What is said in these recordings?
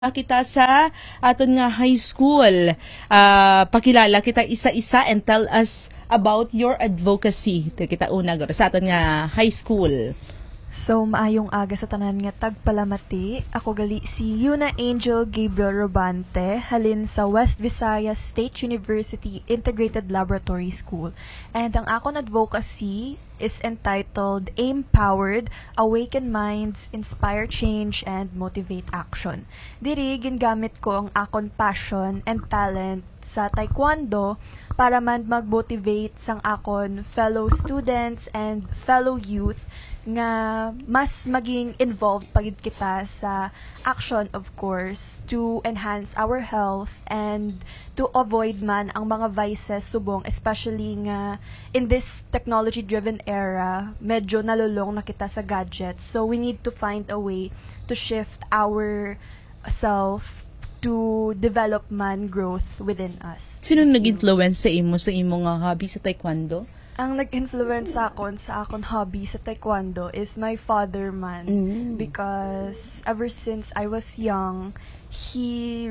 Kita sa aton nga high school. Pakilala kita isa-isa and tell us about your advocacy. Kita una sa aton nga high school. So, maayong aga sa tanan nga tagpalamati. Ako gali si Yuna Angel Gabriel Robante, halin sa West Visayas State University Integrated Laboratory School. And ang akon advocacy is entitled Aim-Powered, Awaken Minds, Inspire Change, and Motivate Action. Diri, gingamit ko ang akon passion and talent sa taekwondo para man mag-motivate sang akon fellow students and fellow youth nga mas maging involved pagid kita sa action, of course, to enhance our health and to avoid man ang mga vices subong, especially nga in this technology-driven era, medyo nalulong na kita sa gadgets. So we need to find a way to shift our self to develop man growth within us. Sino nag-influence sa imo nga hobby sa taekwondo? Ang nag-influence sa akon hobby sa taekwondo is my father man. Because ever since I was young, he's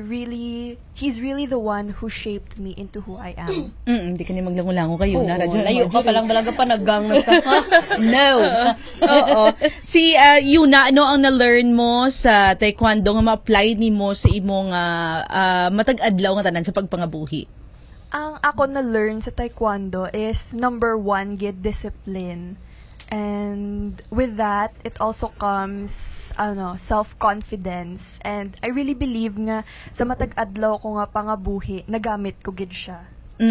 really the one who shaped me into who I am. Hindi ka ni maglango-lango kayo na. Layo ka palang balaga pa naggang na sa No. Oo. Si Yuna, ano ang na-learn mo sa taekwondo nga ma-apply nimo sa imong matag-adlaw nga tanan sa pagpangabuhi? Ang ako na-learn sa taekwondo is number one, get discipline. And with that, it also comes self-confidence. And I really believe nga sa matag-adlaw ko nga pangabuhi, nagamit ko gid siya.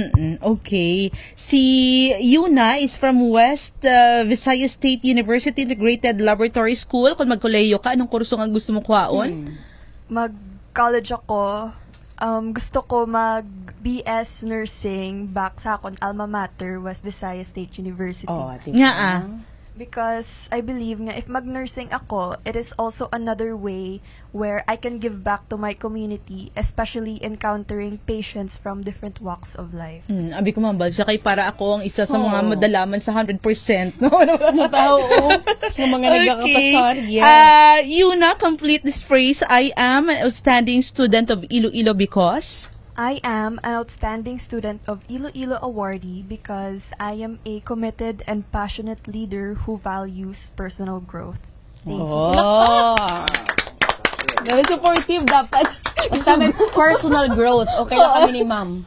Okay. Si Yuna is from West Visayas State University Integrated Laboratory School. Kung magkoleyo ka, anong kurso nga gusto mo kuhaon? Mag-college ako. Gusto ko mag-BS Nursing back sa akong alma mater, West Visayas State University. Nga Because I believe nga if mag-nursing ako, it is also another way where I can give back to my community, especially encountering patients from different walks of life. Abi ko mambal siya kay para ako ang isa sa mga madalaman sa 100%. No? Yung mga nagkakapasar. Yes. Yuna, complete this phrase. I am an outstanding student of Iloilo because... I am an outstanding student of Iloilo awardee because I am a committed and passionate leader who values personal growth. Thank you. Very supportive dapat. Basta may personal growth. Okay lang kami ni ma'am.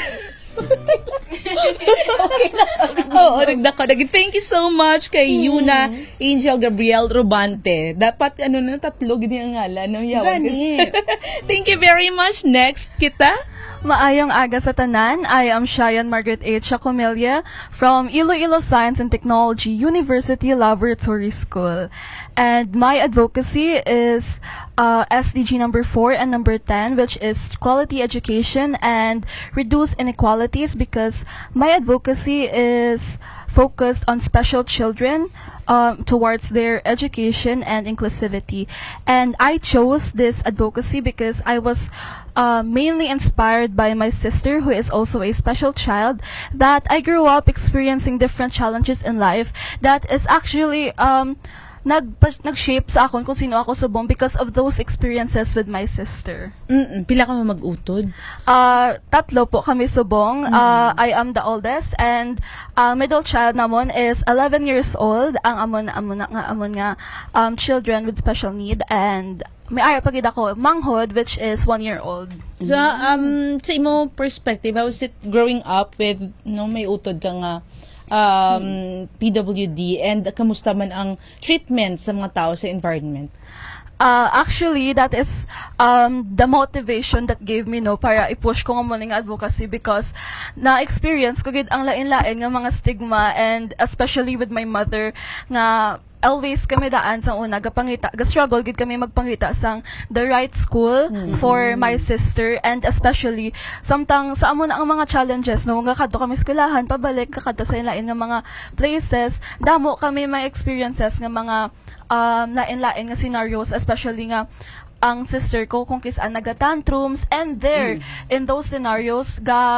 Oo, Thank you so much kay Yuna Angel Gabriel Robante. Dapat tatlo gini ang ngalan ng yawan. Thank you very much. Next kita. Maayong aga sa tanan. I am Shayan Margaret H. Chacomelia from Iloilo Science and Technology University Laboratory School. And my advocacy is SDG number 4 and number 10, which is quality education and reduce inequalities, because my advocacy is focused on special children towards their education and inclusivity. And I chose this advocacy because I was mainly inspired by my sister, who is also a special child, that I grew up experiencing different challenges in life that is actually nag-shape sa akon kung sino ako subong because of those experiences with my sister. Pila ka mag-utod? Tatlo po kami subong. I am the oldest, and middle child namon is 11 years old. Ang amon nga children with special need, and may ara pagid ako manghod, which is 1 year old. So, sa imo perspective, how is it growing up with may utod ka nga PWD, and kamusta man ang treatment sa mga tao sa environment? Actually, that is the motivation that gave me para i-push ko nga muna advocacy, because na-experience ko gid ang lain-lain nga mga stigma, and especially with my mother nga always kami daan sa una ga-struggle gid kami magpangita sang the right school for my sister, and especially samtang sa amo na ang mga challenges nga kadto kami eskwelahan pabalik kadto sa lain nga mga places, damo kami may experiences nga mga lain-lain nga scenarios, especially nga ang sister ko kung kisaan nagatantrums, and there in those scenarios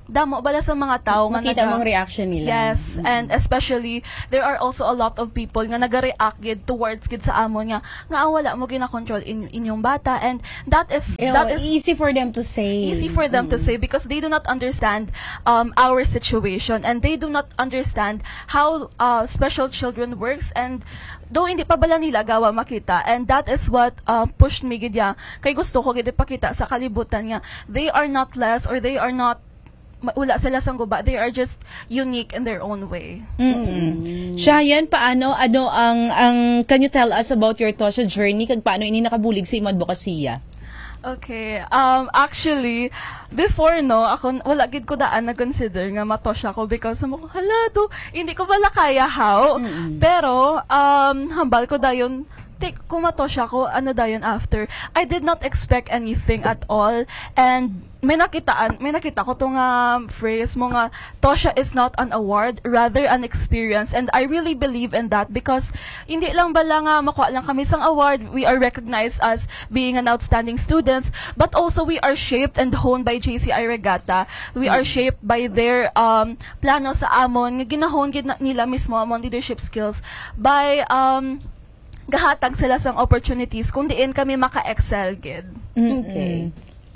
damo bala sa mga tao nga Makita mong reaction nila. Yes, and especially there are also a lot of people nga naga-react gid towards gid sa amon nga wala mo gina-control inyong bata, and that is easy for them to say. Easy for them to say because they do not understand our situation, and they do not understand how special children works, and though hindi pa bala nila gawa makita, and that is what pushed me gid kay gusto ko gid ipakita sa kalibutan nga they are not less, or they are not wala sila sang guba, they are just unique in their own way. Shayan, paano can you tell us about your Tosha journey kag paano ini nakabulig sa imong advokasya? Okay, actually, before ako wala gid ko daan na consider nga matosya ko because hala to, hindi ko bala kaya how. Pero hambal ko dayon kung matosya ko, ano dayon after. I did not expect anything at all, and may nakita ko tong phrase mo nga Tosha is not an award, rather an experience, and I really believe in that because hindi lang bala nga makuha lang kami sang award, we are recognized as being an outstanding students, but also we are shaped and honed by JCI Regatta. We are shaped by their plano sa amon nga ginahon gid nila mismo among leadership skills by gahatag sila sang opportunities kung diin kami maka-excel gid. Okay.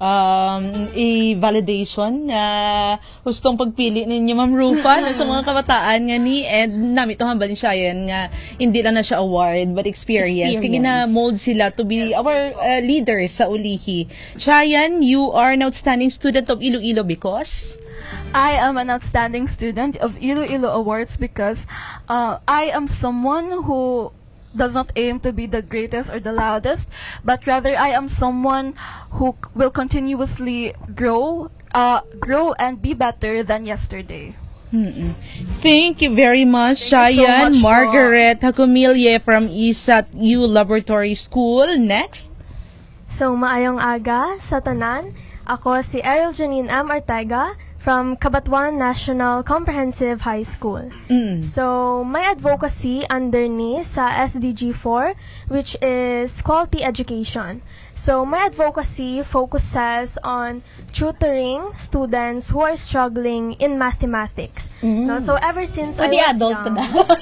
I-validation na hustong pagpili ninyo, Ma'am Rufa, sa mga kabataan nga ni Ed, nami itong hambal ni Shayan nga hindi lang na siya award, but experience. Kaya gina-mold sila to be our leaders sa ulihi. Shayan, you are an outstanding student of Iloilo because? I am an outstanding student of Iloilo Awards because I am someone who does not aim to be the greatest or the loudest, but rather I am someone who will continuously grow and be better than yesterday. Thank you very much, Shayan. So much, Margaret Hacumilye from ISAT-U Laboratory School. Next. So, maayong aga sa tanan. Ako si Ariel Janine M. Ortega from Cabanatuan National Comprehensive High School. So, my advocacy under ni sa SDG 4, which is quality education. So, my advocacy focuses on tutoring students who are struggling in mathematics. No? So, ever since I was young...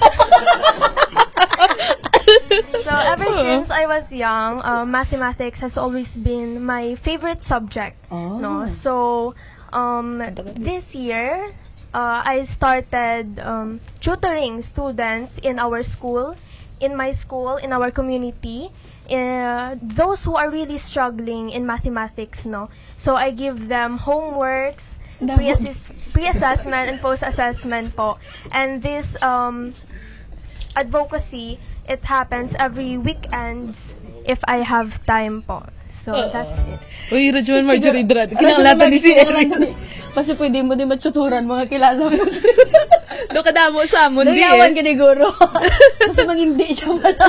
So, ever since I was young, mathematics has always been my favorite subject. No? So, this year, I started tutoring students in our school, in my school, in our community, those who are really struggling in mathematics, no? So I give them homeworks, pre-assessment and post-assessment po. And this advocacy, it happens every weekends if I have time po. So, that's it. Uy, Rajuan Marjorie Drad. Kinangalatan ni si Eric. Kasi pwede mo din matsuturan mga kilala mo. Do kadamo sa amon di Nagayawan ka ni Guro. Kasi mangindi siya pala.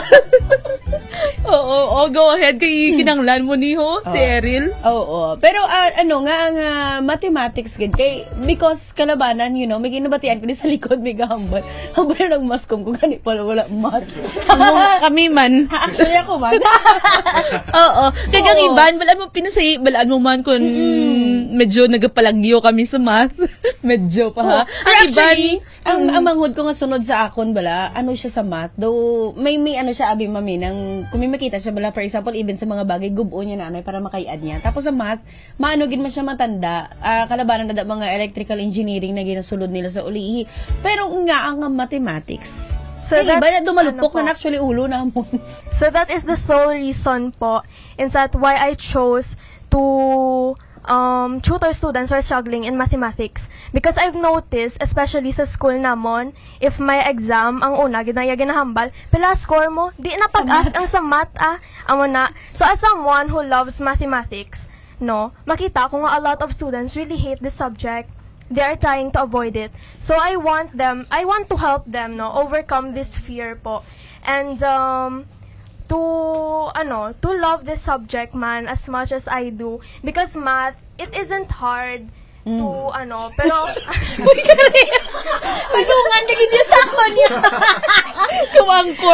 Oo, go ahead. Kay kinanglan mo ni si Eril. Oo. Pero ano nga ang mathematics gid kay because kalabanan, you know, may ginabatian ko di sa likod may gahambal. Hambal nang maskom ko gani pala wala math. Kami man. Actually ako man. Oo. Kaya iban, balaan mo man kung medyo nagapalagyo kami sa math. Medyo pa ha. Ang iban, ang manghud ko nga sunod sa akon bala, ano siya sa math. Though may ano siya abi mami nang kung may makita siya bala, for example, even sa mga bagay gubuon niya nanay para makaiad niya. Tapos sa math, maano gid man siya matanda. Kalabanan na mga electrical engineering na ginasulod nila sa ulihi. Pero nga ang mathematics. So that, iba na dumalupok na actually ulo na mo. So that is the sole reason po is that why I chose to tutor students who are struggling in mathematics. Because I've noticed, especially sa school namon, if may exam, ang una, ginahambal, pila score mo, di na pag-as ang sa math, amo na. So as someone who loves mathematics, no, makita ko nga a lot of students really hate this subject. They are trying to avoid it. So I want to help them, no, overcome this fear po. And to love this subject man as much as I do because math, it isn't hard to pero Pagtungan na gid sa ako niya. Kumangkor.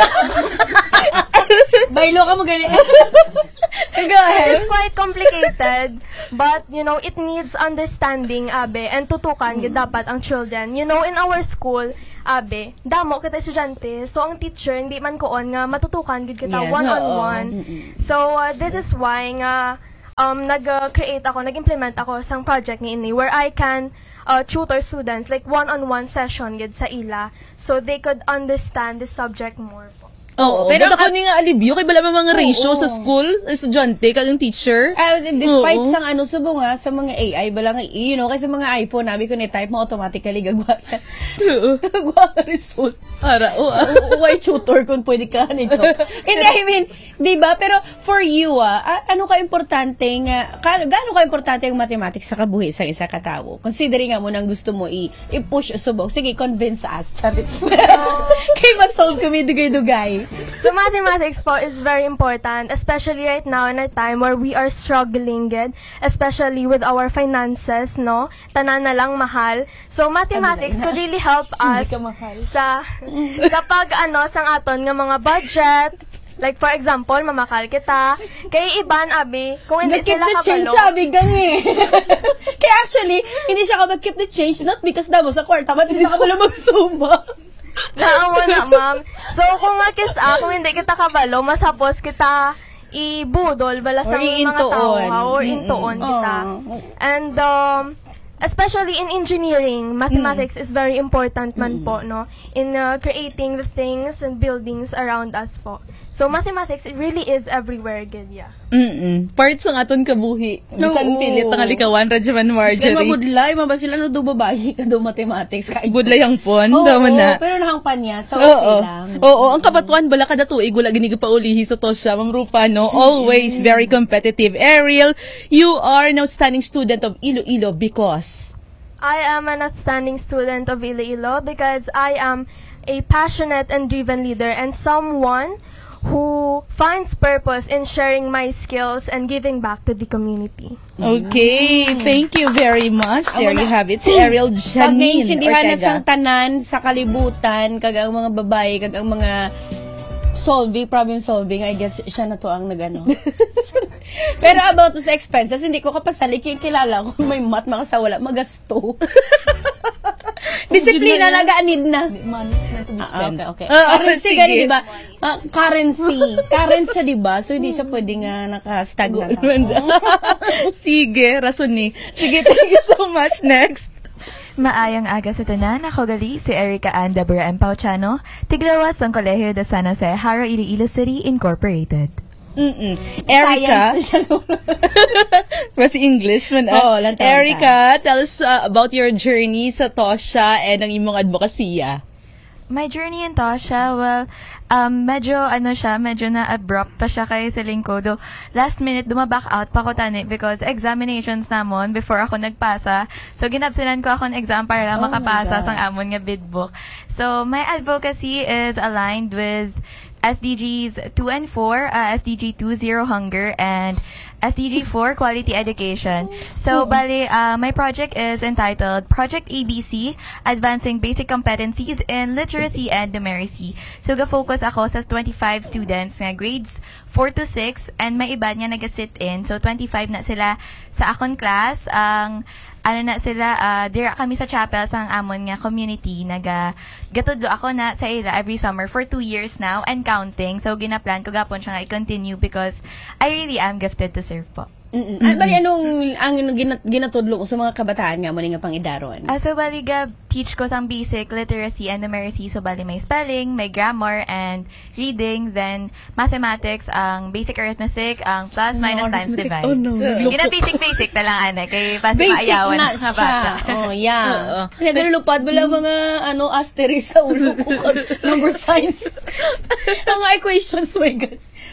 Baylo ka mo gani. Go ahead. It's quite complicated, but you know, it needs understanding, abe, and tutukan gid dapat ang children. You know, in our school, abe, damo kita estudyante, so ang teacher hindi man koon nga matutukan gid kita Yes. one-on-one. So this is why nga nag-create ako, nag-implement ako sang project ni ini where I can tutor students like one-on-one session gid sa ila so they could understand the subject more po. Oo, pero ako ni nga alibyo kay bala mga ratio sa school, estudyante kag teacher. Despite Oo. sang subo nga sa mga AI bala nga you know kasi mga iPhone nabi ko ni type mo automatically gagwa. Gagwa ka result. Para Why tutor kung pwede ka nito? Hindi, I mean, di ba? Pero for you, ano ka importante nga, gaano ka importante yung mathematics sa kabuhi sa isa katao? Considering nga mo nang gusto mo i-push subok. Sige, convince us. Sabi. Kay masolve kami dugay-dugay. So mathematics po is very important, especially right now in a time where we are struggling good, especially with our finances, no? Tanan na lang mahal. So mathematics could really help us sa kapag sang aton nga mga budget. Like for example, mamakal kita. Kay iban abi, kung hindi Keep sila the change, kabalo. sabi gani. Kaya actually, hindi siya keep the change, not because damo sa kwarta, but hindi siya kabalo magsuma. Naamo na, ma'am. So, kung kung hindi kita kabalo, masapos kita ibudol bala sa Or mga iintuon. tao or intuon kita. And especially in engineering, mathematics is very important man po, no? In creating the things and buildings around us po. So, mathematics, it really is everywhere, good, yeah. Parts ng aton kabuhi. Bisan Oo. pilit ang alikawan, Rajaman Kasi Marjorie. mabudlay, maba sila no do babayi ka do mathematics. Budlay ang pon, Oo, daw na. pero nahangpan niya, so Oo. okay lang. Oo, ang kabatuan bala kada tuig wala gini pa ulihi sa tosya, Ma'am Rupa, no? Always very competitive. Ariel, you are an outstanding student of Iloilo because I am an outstanding student of Iloilo because I am a passionate and driven leader and someone who finds purpose in sharing my skills and giving back to the community. Okay, thank you very much. There you have it. Si Ariel Pag Janine naiintindihan na sang Ortega. tanan sa kalibutan, kag ang mga babae, kag ang mga problem solving, I guess siya na to ang nagano. Pero about sa expenses, hindi ko kapasalik yung kilala ko may math makasawala, magasto. Disiplina na gaanid na. Money is meant to be spent. Okay. Ah, Currency sige. gani, di ba? Currency. Current siya, di ba? So, hindi siya pwede nga naka-stagnant. Sige, rason ni. Sige, thank you so much. Next. Maayang aga sa tanan, ako gali si Erica Ann Deborah M. Pauchano, tiglawas ng Kolehiyo de San Jose, Haro, Iloilo City, Incorporated. Erica. Science na siya, no? Mas English man. Oo, lang tawag ka. Erica, tell us about your journey sa Tosya and ang imong advokasya. My journey in Tosya, well, medyo na-abrupt pa siya kay sa lingko. Do, last minute, dumaback out pa ko tani because examinations namon before ako nagpasa. So, ginabsinan ko ako ng exam para lang makapasa sang amon nga bidbook. So, my advocacy is aligned with SDGs 2 and 4, SDG 2, Hunger, and SDG 4, Quality Education. So, bali, my project is entitled Project ABC, Advancing Basic Competencies in Literacy and Numeracy. So, ga-focus ako sa 25 students nga grades 4 to 6, and may iba niya nag-sit in. So, 25 na sila sa akon class. Dira kami sa chapel sang amon nga community. Gatudlo ako na sa ila every summer for 2 years now and counting. So, ginaplan ko gapon siya nga i-continue because I really am gifted to serve po. Bali, anong ginatudlo ko sa mga kabataan nga mo nga pangidaron? So, bali, teach ko sang basic literacy and numeracy. So, bali, may spelling, may grammar, and reading. Then, mathematics, ang basic arithmetic, ang plus, minus, times, divide. Oh, no. Basic na lang, ana. Kay pasi Basic maayawan na ng mga siya. bata. Oh, yeah. Kaya ganun bala mga asterisk sa ulo ko. Number signs. Mga equations, my God.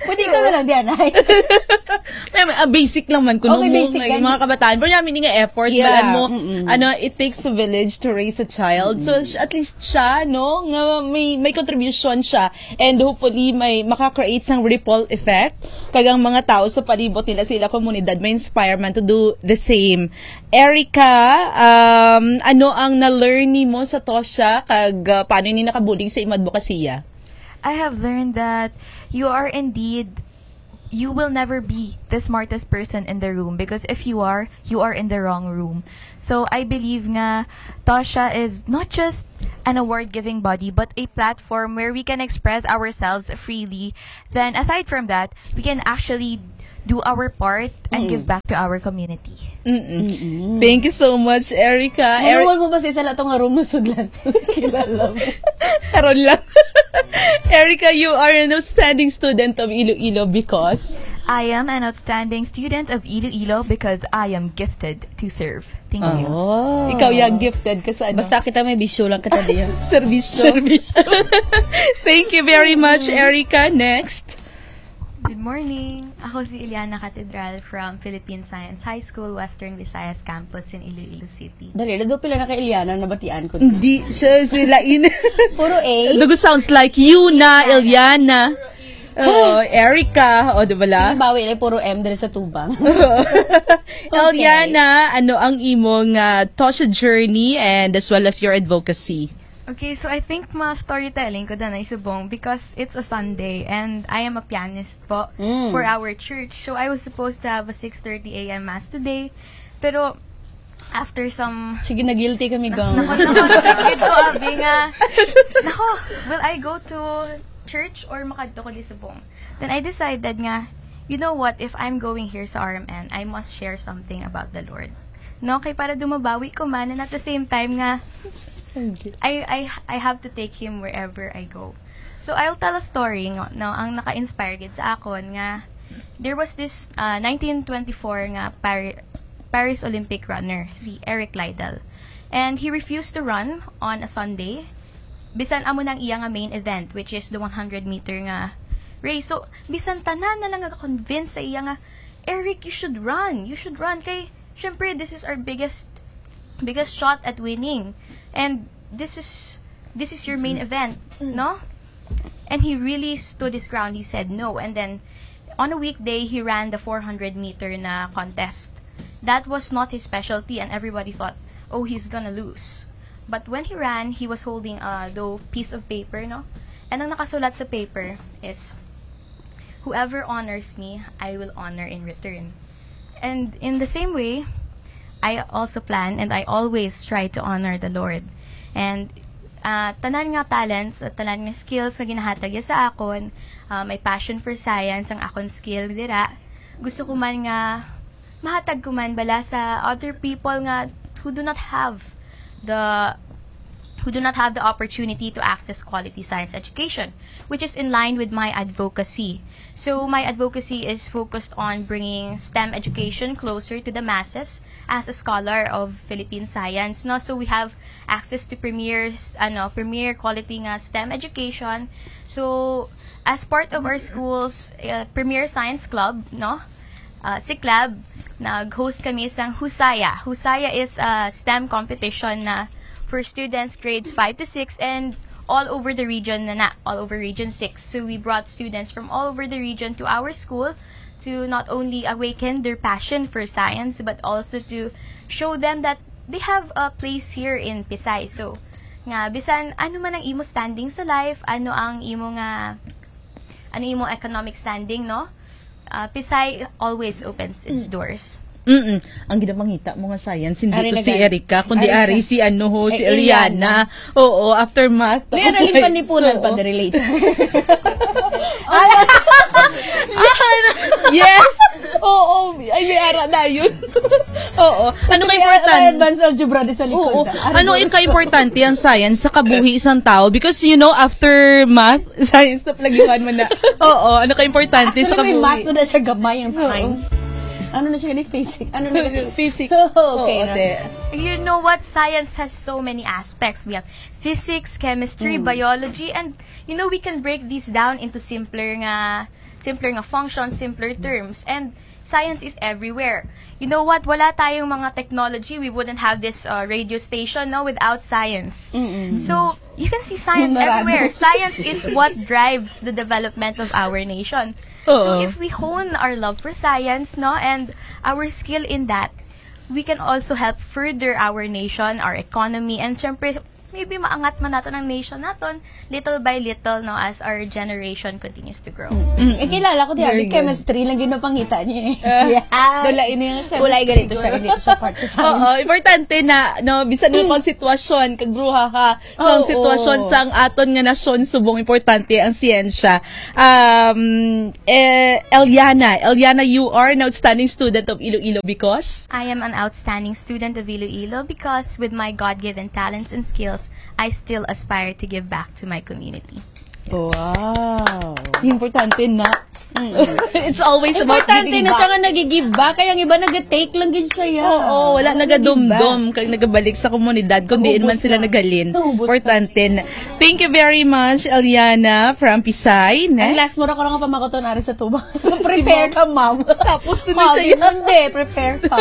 Pwede ka na lang diyan, ay. Basic lang man kuno Okay, mo basic nga, lang. mga kabataan pero namin nga effort Yeah. balan mo it takes a village to raise a child. So at least siya no nga may contribution siya and hopefully may maka-create sang ripple effect kagang mga tao sa palibot nila sila komunidad may inspire man to do the same. Erica, ano ang na-learn ni mo sa Tosya kag paano ni nakabulig sa imong advokasya? I have learned that you will never be the smartest person in the room because if you are in the wrong room. So I believe nga Tosya is not just an award-giving body but a platform where we can express ourselves freely. Then aside from that, we can actually do our part and give back to our community. Thank you so much, Erica. Ano mo ba sa isa latong nga room mo sudlan? Kilala mo. Karon lang. Erica, you are an outstanding student of Iloilo because I am an outstanding student of Iloilo because I am gifted to serve. Thank you. Ikaw yung gifted ka sa ano? Basta kita may bisyo lang kita diyan. Servisyo. Thank you very much, Erica. Next. Good morning! Ako si Iliana Catedral from Philippine Science High School, Western Visayas Campus in Iloilo City. Dali, lado pila na kay Iliana, nabatian ko. Hindi siya sila Puro A. Dugo sounds like Yuna, Eliana. Erica. O, diba la? Sige, bawi, puro M dali sa tubang. Eliana, ano ang imong Tosya journey and as well as your advocacy? Okay, so I think storytelling ko na isubong because it's a Sunday and I am a pianist po for our church. So I was supposed to have a 6:30 a.m. mass today. Pero after some... Sige, na-guilty kami gang. Nako, will I go to church or makadto ko di subong? Then I decided nga, you know what, if I'm going here sa RMN, I must share something about the Lord. No, kay para dumabawi ko man and at the same time nga, I have to take him wherever I go. So I'll tell a story no ang naka-inspire gid sa akon nga there was this 1924 nga Paris Olympic runner si Eric Liddell. And he refused to run on a Sunday bisan amo nang iya nga main event which is the 100-meter nga race. So bisan tanan na lang nga-convince sa iya nga Eric, you should run kay syempre this is our biggest shot at winning. And this is your main event, no? And he really stood his ground. He said no. And then on a weekday, he ran the 400-meter na contest. That was not his specialty, and everybody thought, oh, he's gonna lose. But when he ran, he was holding a piece of paper, no? And ang nakasulat sa paper is, whoever honors me, I will honor in return. And in the same way, I also plan and I always try to honor the Lord. And tanan nga talents at tanan nga skills na ginahatag sa akon, may passion for science ang akon skill dira. Gusto ko man nga mahatag ko man bala sa other people nga who do not have the opportunity to access quality science education, which is in line with my advocacy. So my advocacy is focused on bringing STEM education closer to the masses as a scholar of Philippine science. No, so we have access to premier quality nga STEM education. So as part of our school's premier science club, no, SICLAB, nag-host kami sang Husaya. Husaya is a STEM competition na for students grades 5 to 6 and all over the region all over region 6. So we brought students from all over the region to our school to not only awaken their passion for science but also to show them that they have a place here in Pisay. So nga bisan ano man ang imo standing sa life, ano imong economic standing, no? Pisay always opens its doors. Ang ginamangita mo nga science, hindi Ari to na si guys. Erika, kundi Ari Ari si si Eliana. Eliana. Oo, after math. May aralin panlipunan pa the relator. Yes! Oo, ay may ara na yun. Oo. Ano ka importante? Advanced algebra di sa Oo. likod. Ano yung ka-importante ang science sa kabuhi isang tao? Because, after math, science na plagiwan mo na. Oo, ano ka-importante sa Actually, may math kabuhi? na siya gamay yung science. Ano na siya physics? Ano na Physics. Okay. Oo, te. You know what? Science has so many aspects. We have physics, chemistry, biology, and we can break these down into simpler simpler nga functions, simpler terms, and science is everywhere. You know what? Wala tayong mga technology. We wouldn't have this radio station without science. So, you can see science everywhere. Science is what drives the development of our nation. So, if we hone our love for science, and our skill in that, we can also help further our nation, our economy, and syempre, maybe maangat man natin ang nation natin little by little as our generation continues to grow. Kilala ko diyan, chemistry lang ginapangita niya Dalain niya siya. Kulay ganito siya, ganito siya part sa science. Importante na, bisan mo pang sitwasyon, kagruha ka, sa sitwasyon sang aton nga nasyon, subong importante ang siyensya. Eliana, you are an outstanding student of Iloilo because? I am an outstanding student of Iloilo because with my God-given talents and skills, I still aspire to give back to my community. Wow. Importante na. It's always about giving Importante na back. siya nga nag-give back, kaya yung iba nag-take lang din siya. Oo, wala nagadumdum kag nagabalik sa komunidad kundi man sila naghalin. Importante na. Thank you very much, Eliana from Pisay. Ang Next. last mo ra ko lang pamakoton ari sa tuba. Prepare ka, ma'am. Tapos na siya. Hindi, prepare ka.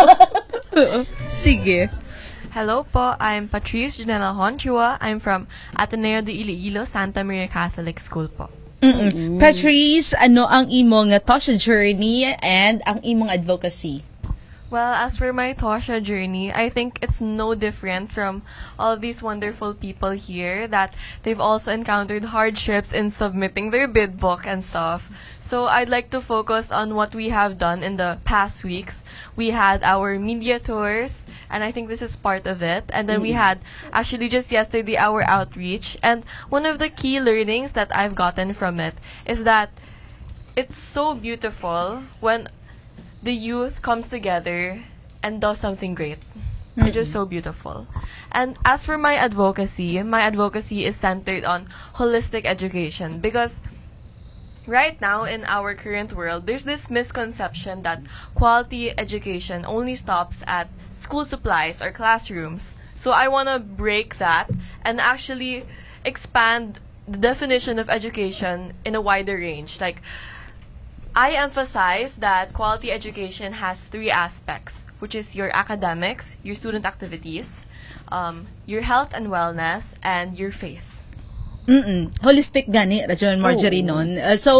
Sige. Hello po, I'm Patrice Janela Honchua. I'm from Ateneo de Iloilo, Santa Maria Catholic School po. Patrice, ano ang imong Tosha journey and ang imong advocacy? Well, as for my Tosha journey, I think it's no different from all of these wonderful people here that they've also encountered hardships in submitting their bid book and stuff. So I'd like to focus on what we have done in the past weeks. We had our media tours, and I think this is part of it. And then we had, actually just yesterday, our outreach. And one of the key learnings that I've gotten from it is that it's so beautiful when the youth comes together and does something great. It's just so beautiful. And as for my advocacy is centered on holistic education because right now in our current world, there's this misconception that quality education only stops at school supplies or classrooms. So I want to break that and actually expand the definition of education in a wider range. Like, I emphasize that quality education has 3 aspects, which is your academics, your student activities, your health and wellness, and your faith. Holistic gani, Rajon Marjorie nun.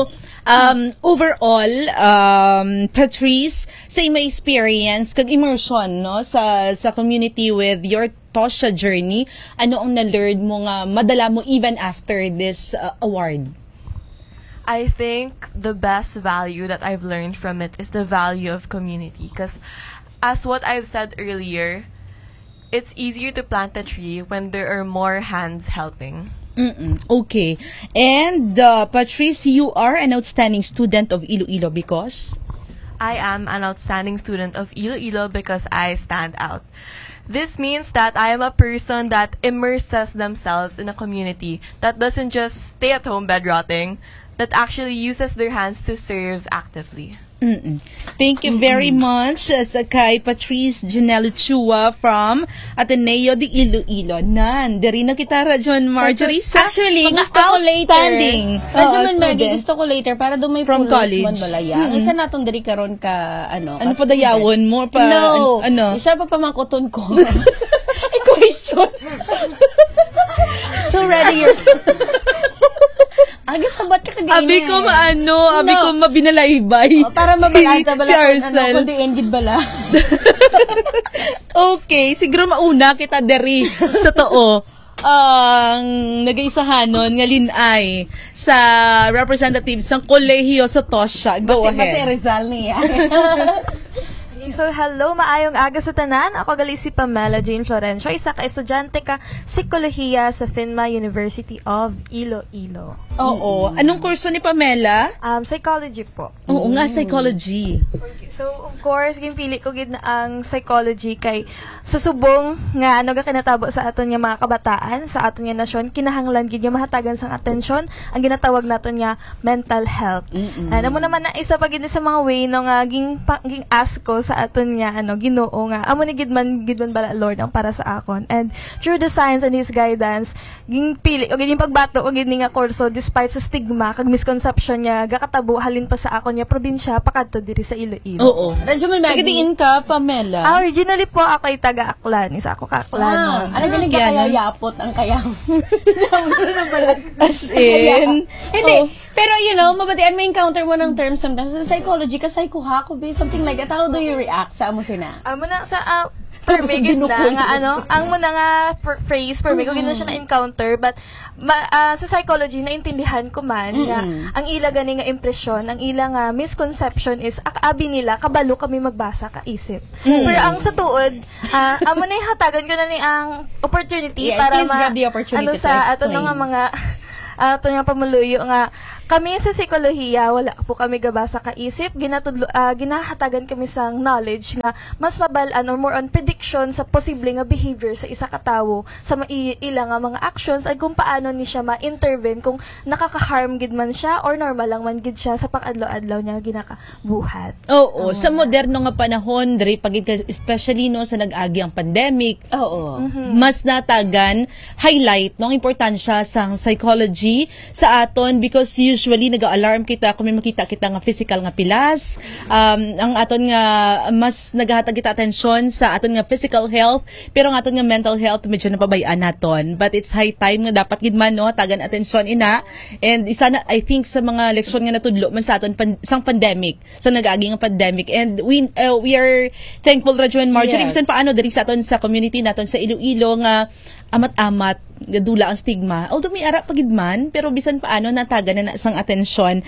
Overall, Patrice, sa imong experience, kag immersion, sa community with your Tosha journey, ano ang na-learn mo nga madala mo even after this award? I think the best value that I've learned from it is the value of community. Because as what I've said earlier, it's easier to plant a tree when there are more hands helping. Okay. And Patrice, you are an outstanding student of Iloilo because? I am an outstanding student of Iloilo because I stand out. This means that I am a person that immerses themselves in a community that doesn't just stay at home bedrotting, that actually uses their hands to serve actively. Thank you very much sa kay Patrice Janela Chua from Ateneo de Iloilo. Dari na kita, Rajon Marjorie, sa Actually, mga gusto ko later. outstanding Rajon Maggie, students. gusto ko later para doon may From full college. list man balaya. Isa natong diri karon ka Ano pa dayawon mo? No. Ano? Isa pa pamangkuton ko. Equation. So ready yourself. Aga sabat ka kagayin. Abi ko abi ko mabinalaybay. Para mabalata bala si Arcel. kundi ended bala. Okay, siguro mauna kita deri sa too. Ang nagaisahanon nga linay sa representatives ng kolehiyo sa Tosha. Go Basta ahead. Rizal niya. So, hello, maayong aga sa tanan. Ako gali si Pamela Jane Florencio, isa ka estudyante ka psikolohiya sa FINMA University of Iloilo. Oo. Anong kurso ni Pamela? Psychology po. Oo nga, psychology. So, of course, ginpili ko gid na ang psychology kay susubong nga ano ga kinatabo sa aton nga mga kabataan, sa aton nga nasyon, kinahanglan gid nga mahatagan sang atensyon ang ginatawag naton nga mental health. Ano mo naman na isa pa gid sa mga way no nga ging ask ko sa aton nga Ginoo nga amo ni gidman bala Lord ang para sa akon. And through the signs and His guidance, ging pili o gini pagbato o gini nga kurso despite sa stigma kag misconception niya gakatabo halin pa sa akon nga probinsya pakadto diri sa Iloilo. Oo. Radyo man, Maggie. Nagdiin ka, Pamela. Originally po ako ay taga-Aklan. Isa ako ka-Aklan. Ano galing ka kaya yapot ang kaya? As in. Hindi. Pero mabatian may encounter mo ng term sometimes sa psychology ka psycho ko be something like that. How do you react sa amo sina? Amo na sa perfect na nga ang mo na nga phrase perfect ko gina siya na encounter but sa psychology naintindihan ko man nga ang ila gani nga impression ang ila nga misconception is abi nila kabalo kami magbasa ka isip pero ang sa tuod amo na hatagan ko na ni ang opportunity para grab the opportunity sa ato nga mga ato nga pamuluyo nga kami sa psikolohiya, wala po kami gabasa kaisip, ginahatagan kami sa knowledge nga mas mabalaan or more on prediction sa posible nga behavior sa isa ka tawo sa ilang nga mga actions ay kung paano ni siya ma-intervene kung nakaka-harm gid man siya or normal lang man gid siya sa pang-adlaw-adlaw niya ginakabuhat. Oo, sa moderno nga panahon, diri pagid especially sa nag-agi ang pandemic. Oo. Mas natagan highlight ng importansya sang psychology sa aton because usually nag-alarm kita kung may makita kita nga physical nga pilas, ang aton nga mas naghatag kita atensyon sa aton nga physical health pero ang aton nga mental health medyo napabayaan naton, but it's high time nga dapat gid man tagan atensyon ina. And isa na I think sa mga leksyon nga natudlo man sa aton sang pandemic, sa nag-agi nga pandemic, and we are thankful Radyo and Marjorie bisan paano diri sa aton sa community naton sa Iloilo nga amat-amat dula ang stigma. Although may ara pagid man, pero bisan paano natagan na sang atensyon.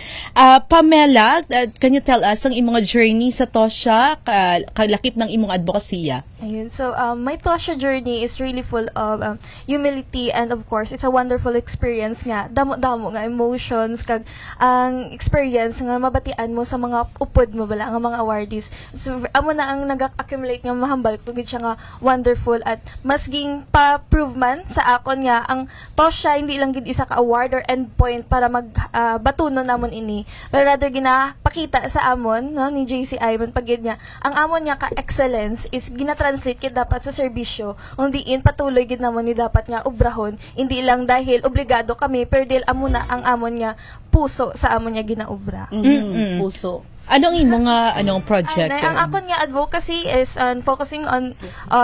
Pamela, can you tell us ang imong journey sa Tosya, kalakip ng imong advokasya? Ayun. So, my Tosya journey is really full of humility and of course, it's a wonderful experience nga. Damo-damo nga emotions kag ang experience nga mabatian mo sa mga upod mo bala nga mga awardees. So, amo na ang nag-accumulate nga mahambal kung siya nga wonderful at mas ging pa-prove man sa akon nga ang Tosya hindi lang gid isa ka award or endpoint para batunon namon ini, but rather ginapakita sa amon ni JCI man pagid niya ang amon niya ka excellence is ginatranslate kid dapat sa serbisyo kung diin patuloy gid namon ni dapat nga obrahon hindi lang dahil obligado kami pero dahil amo na ang amon nga puso sa amon niya ginaobra. Puso. Anong imong project? Ang akon nga advocacy is focusing on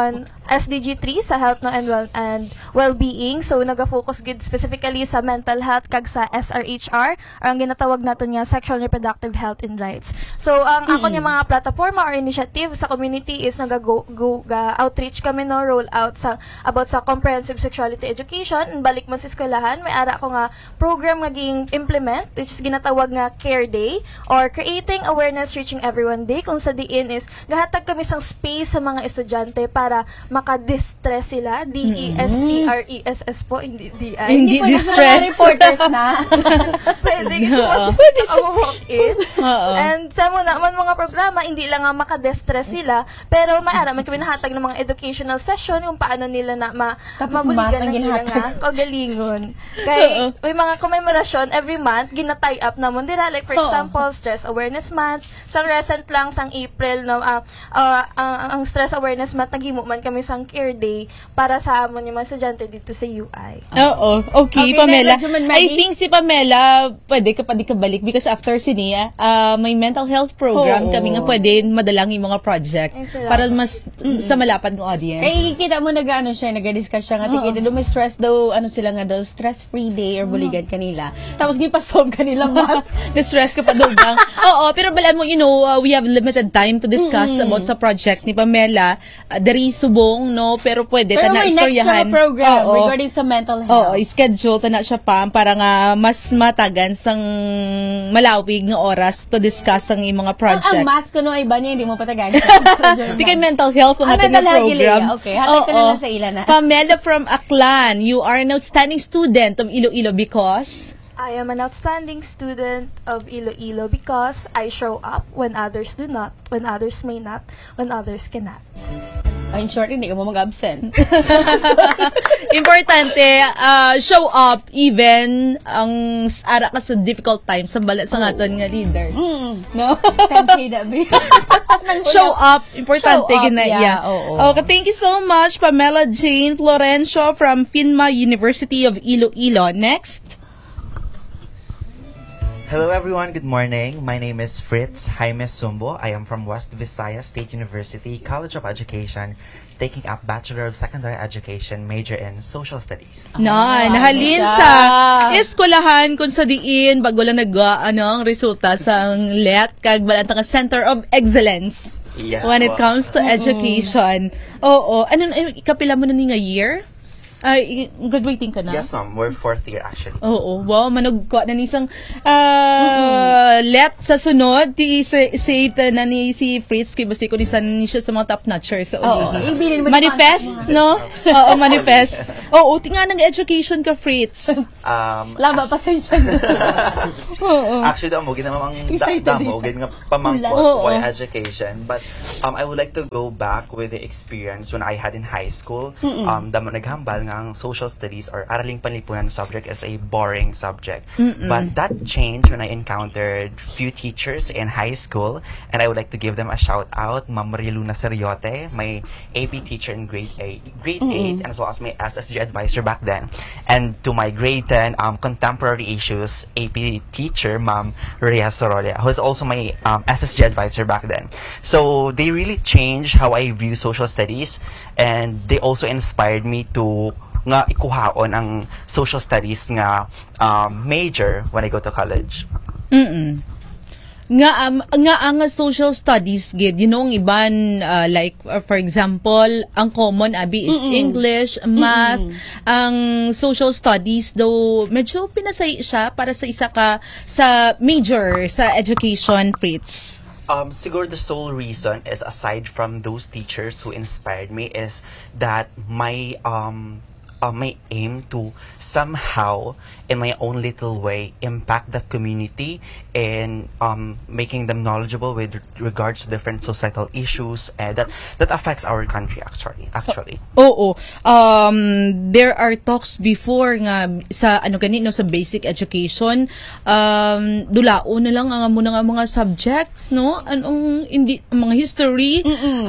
SDG 3 sa health and well-being. So naga-focus gid specifically sa mental health kag sa SRHR or ang ginatawag naton nga sexual and reproductive health and rights. So ang akon nga mga plataforma or initiative sa community is outreach kami roll out about sa comprehensive sexuality education. Balik man sa eskwelahan may ara ko nga program nga ging implement which is ginatawag nga Care Day or Creating Awareness Reaching Everyone Day, kung sa diin is gahatag kami sang space sa mga estudyante para maka-distress sila, D-E-S-T-R-E-S-S po, hindi D-I. Hindi distress. Reporters na. Pwede walk-in. And sa mga programa, hindi lang nga maka-distress sila, pero maara man kami nahatag ng mga educational session kung paano nila na mabuligan ng ilang nga kagalingon. Kaya may mga commemoration every month, gina-tie up namon dira, like for example, Stress Awareness Month. Sang recent lang sang April ang Stress Awareness Month naghimo man kami sang Care Day para sa amon yung mga estudyante dito sa UI. Oo. Okay, Pamela. I think si Pamela pwede ka pa di kabalik because after siya may mental health program kami nga pwede madalang yung mga project para mas sa malapad ng audience. Kaya kita mo nag-discuss siya nga tigil may stress daw sila nga daw stress-free day or buligan kanila. Tapos gipasolve kanila math. Distress ka pa daw bang? Oo, pero bala mo, we have limited time to discuss about sa project ni Pamela. Dari subong, pero pwede pero na istoryahan. Pero may next program regarding sa mental health. Oo, schedule na siya pa para nga mas matagan sang malawig nga oras to discuss ang mga project. Ang math ko ay ba niya, hindi mo patagan. Di kay mental health ang ating program. Okay, hatay ko na lang sa ila na. Pamela from Aklan, you are an outstanding student of Iloilo because... I am an outstanding student of Iloilo because I show up when others do not, when others may not, when others cannot. In short, hindi ka mo mag-absent. Importante, show up even ang ara ka sa difficult times sa bala sa ngaton nga leader. No? 10K na ba? Show up, importante Show up, ginaya. yeah, oo. Okay, thank you so much, Pamela Jane Florencio from FINMA University of Iloilo. Next. Hello everyone, good morning. My name is Fritz Jaime Sumbo. I am from West Visayas State University College of Education, taking up Bachelor of Secondary Education, major in Social Studies. Nahalin sa eskwelahan kung sa diin bago lang ang resulta sa LET kag balanta ka Center of Excellence. Yes, when it comes to education. Oo. Ano ikapila mo na ni nga year? Graduating ka na? Yes, ma'am. We're 4th year actually. Oo. Wow, manugko na nisang let sa sunod ti say na ni si Fritz kay basi ko nisan ni siya sa mga top notchers sa ulihi. Manifest, no? Oo, manifest. Oo, tinga nang education ka, Fritz. Laba, pasensya na. Actually, damo ginamang damo gin nga pamangkot ko education, but I would like to go back with the experience when I had in high school. Damo naghambal ang social studies or araling panlipunan subject is a boring subject. But that changed when I encountered few teachers in high school, and I would like to give them a shout out. Ma'am Maria Luna Seriote, my AP teacher in grade 8, and as well as my SSG advisor back then. And to my grade 10 contemporary issues AP teacher, Ma'am Rhea Sorolia, who is also my SSG advisor back then. So they really changed how I view social studies, and they also inspired me to nga ikuhaon ang social studies nga major when I go to college. Nga ang social studies gid ang iban like for example ang common abi is English, math. Ang social studies though medyo pinasay siya para sa isa ka sa major sa education, Fritz. Siguro the sole reason is, aside from those teachers who inspired me, is that my aim to somehow, in my own little way, impact the community in making them knowledgeable with regards to different societal issues that affects our country actually. Oo. There are talks before nga sa sa basic education, dulao na lang ang mga subject, no? Anong hindi mga history,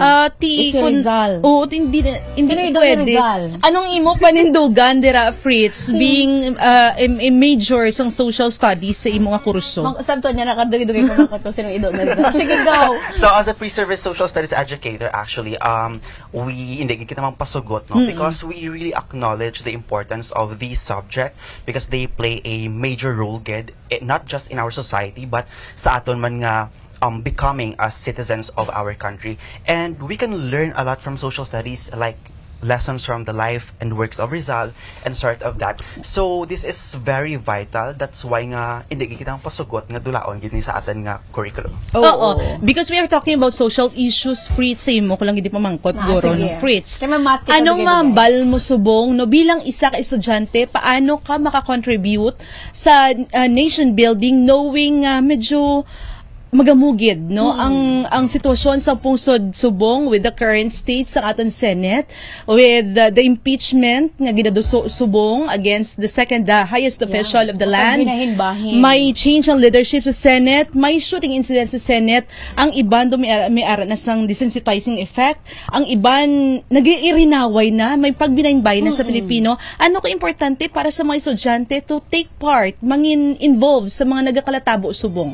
Rizal. hindi Sino pwede. Rizal? Anong imo panindugan dira, Fritz, being a major sa social studies sa imong kurso? Santo niya nakadugay-dugay ko kung sino ido na Rizal. Sige, go! So as a pre-service social studies educator, actually, we hindi kita mang pasugot, no? Because we really acknowledge the importance of these subject because they play a major role, not just in our society, but sa aton man nga becoming as citizens of our country. And we can learn a lot from social studies, like lessons from the life and works of Rizal and sort of that. So this is very vital. That's why nga hindi kita pasugot nga dulaon gid sa atin nga curriculum. Oo. Because we are talking about social issues, Fritz, sa imo ko lang gidi pamangkot guro no, Fritz. Anong bal mo subong no bilang isa ka estudyante, paano ka makakontribute sa nation building knowing medyo magamugid no ang sitwasyon sa pungsod subong with the current state sa aton Senate, with the impeachment nga subong against the second highest official of the land. May change ang leadership sa Senate, may shooting incident sa Senate, ang iban may ara na sang desensitizing effect, ang iban nagiirinaway na, may pagbinaynbay na sa Pilipino. Ano ka importante para sa mga estudyante to take part, mangin involved sa mga nagakalatabo subong?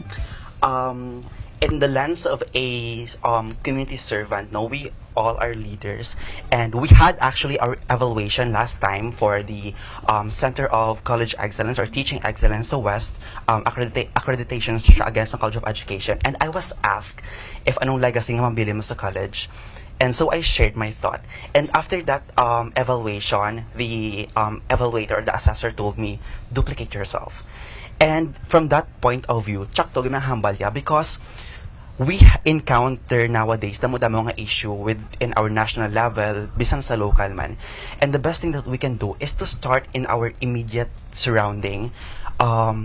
In the lens of a community servant, no, we all are leaders, and we had actually our evaluation last time for the Center of College Excellence or Teaching Excellence sa West, accreditation siya against the College of Education, and I was asked if anong legacy nga mabili mo sa college. And so I shared my thought. And after that evaluation, the evaluator, the assessor told me, duplicate yourself. And from that point of view, tsak to ginahambal ya, because we encounter nowadays damo-damo nga issue within our national level, bisan sa local man. And the best thing that we can do is to start in our immediate surrounding.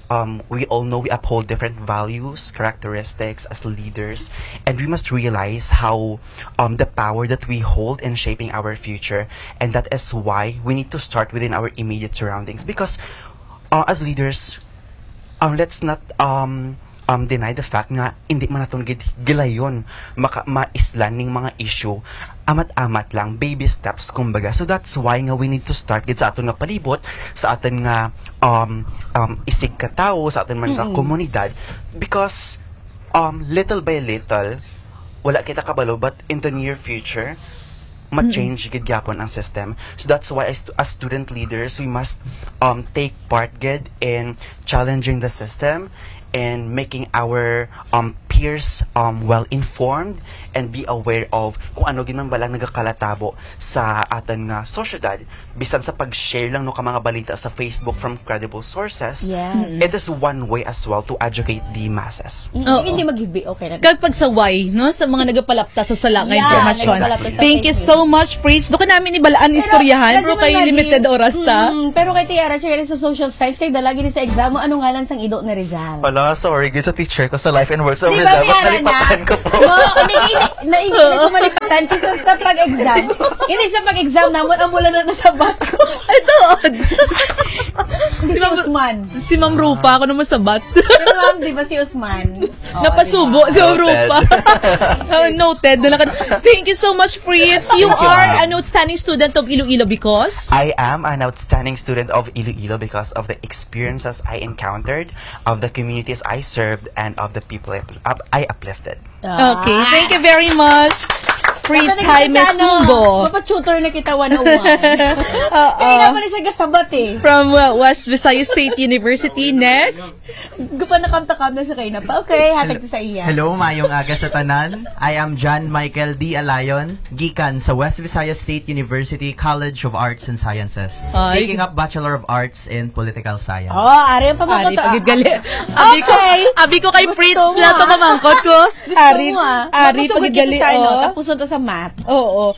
we all know we uphold different values, characteristics as leaders, and we must realize how the power that we hold in shaping our future, and that is why we need to start within our immediate surroundings. Because as leaders, let's not deny the fact nga hindi man naton gilayon maislan ning mga issue, amat-amat lang, baby steps kumbaga. So that's why nga we need to start gid sa aton nga palibot, sa aton nga isig ka tawo, sa aton man nga komunidad, because little by little wala kita kabalo, but in the near future ma-change gid gyapon ang system. So that's why as student leaders, we must take part gid in challenging the system and making our peers well informed and be aware of kung ano gid man balang nagakalatabo sa aton nga sosyedad, bisan sa pag-share lang no ka mga balita sa Facebook from credible sources. Yes. It is one way as well to educate the masses. Hindi maghibi, okay na. Kagpag saway, no, sa mga nagapalapta sa sala nga impormasyon. nagapalapta sa Thank you Facebook. so much, Fritz. Doon ka namin ibalaan istoryahan, pero kay limited oras ta. Pero kay Tiara, siya sa social science, kay dalagi ni sa exam mo, ano nga lang sang ido na Rizal? Wala, sorry, good sa teacher ko sa life and works of Di ba, Rizal. Tiara, Nalipatan ko po. No, naingit na sa malipatan kasi sa pag-exam. Hindi sa pag-exam namon, ang mula na nasa bato. Ito. Hindi si Usman. Si Ma'am Rupa, ako naman sabat. Pero ma'am, di ba si Usman? Napasubo si Ma'am Rupa. Noted. Thank you so much, Fritz. You are an outstanding student of Iloilo because? I am an outstanding student of Iloilo because of the experiences I encountered, of the communities I served, and of the people I uplifted. Okay, thank you very much, Fritz Jaime Subo. Mapatutor na kita 101. Kaya naman na siya gasabat eh. From West Visayas State University. Next. Gupa na kamtakam na siya kayo na pa. Okay, hatag sa iya. Hello, mayong aga sa tanan. I am John Michael D. Alayon, gikan sa West Visayas State University College of Arts and Sciences. Taking up Bachelor of Arts in Political Science. Oh, ari ang pamakoto. Ari, pagigali. Okay. Abi ko kay Fritz lang ito mamangkot ko. Ari, pagigali. Tapos ito sa math. Oo.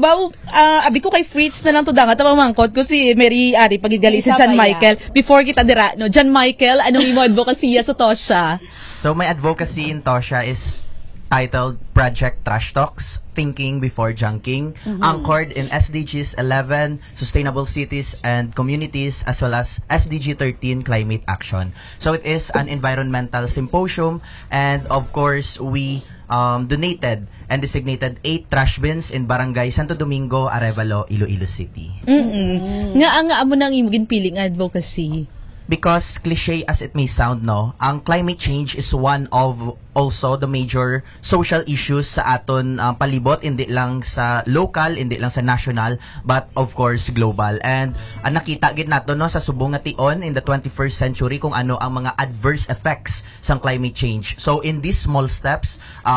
Abi ko kay Fritz na lang to dangat mamangkot ko si Mary Ari pagigali si John Michael. Before kita dira, no, John Michael, anong imo advocacy sa Tosha? So my advocacy in Tosha is titled Project Trash Talks, Thinking Before Junking, anchored in SDGs 11, Sustainable Cities and Communities, as well as SDG 13, Climate Action. So it is an environmental symposium, and of course, we donated and designated 8 trash bins in Barangay Santo Domingo, Arevalo, Iloilo City. Nga amo nang imong piling advocacy. Because cliche as it may sound, no, ang climate change is one of also the major social issues sa aton palibot, hindi lang sa local, hindi lang sa national, but of course global. And nakita gid nato no sa subong nga tion in the 21st century kung ano ang mga adverse effects sang climate change. So in these small steps,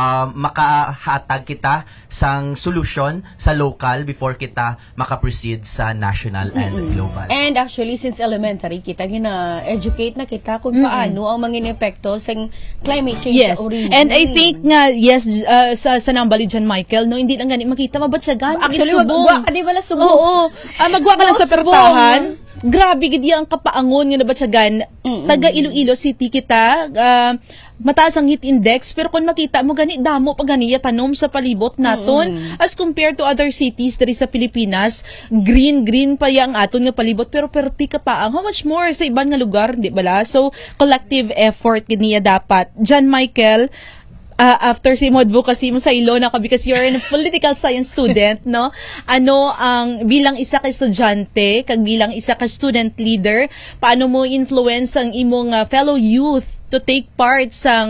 makahatag kita sang solution sa local before kita makaproceed sa national and global. And actually, since elementary, kita gina-educate na kita kung paano ang mga epekto sa climate change Yes. sa origin. And I think nga, yes, sa nambali John Michael, no, hindi lang ganit makita, mabatsagan. Actually, subong. magwa ka, di ba la subong? Oo. Magwa ka lang sa pertahan. Grabe, gidi ang kapaangon nga nabatsagan. Taga Iloilo City kita, mataas ang heat index, pero kung makita mo gani, damo pa ganiya tanom sa palibot naton. As compared to other cities diri sa Pilipinas, green pa yang aton nga palibot, pero perti ka pa ang how much more sa ibang nga lugar, di bala? So, collective effort ganiya dapat. John Michael, after si mo advocacy mo sa Ilona ka because you're a political science student, no? Ano ang bilang isa ka estudyante, kag bilang isa ka student leader, paano mo influence ang imong fellow youth to take part sa